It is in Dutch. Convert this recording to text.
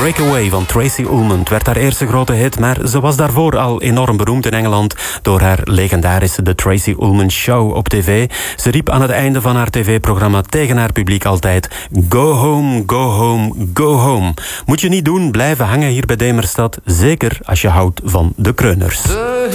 Breakaway van Tracy Ullman. Het werd haar eerste grote hit, maar ze was daarvoor al enorm beroemd in Engeland door haar legendarische The Tracy Ullman Show op tv. Ze riep aan het einde van haar tv-programma tegen haar publiek altijd: Go home, go home, go home. Moet je niet doen, blijven hangen hier bij Demerstad. Zeker als je houdt van de Kreuners. The